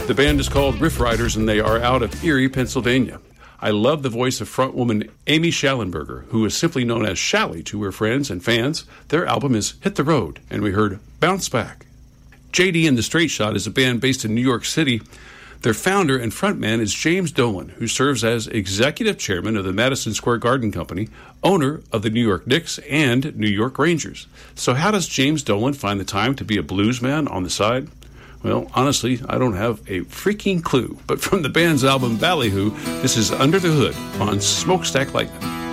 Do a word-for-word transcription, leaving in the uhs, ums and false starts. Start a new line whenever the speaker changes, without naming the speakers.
The band is called Riff Riders, and they are out of Erie, Pennsylvania. I love the voice of frontwoman Amy Schallenberger, who is simply known as Shally to her friends and fans. Their album is Hit the Road, and we heard Bounce Back. J D and the Straight Shot is a band based in New York City. Their founder and frontman is James Dolan, who serves as executive chairman of the Madison Square Garden Company, owner of the New York Knicks and New York Rangers. So how does James Dolan find the time to be a blues man on the side? Well, honestly, I don't have a freaking clue. But from the band's album Ballyhoo, this is Under the Hood on Smokestack Lightning.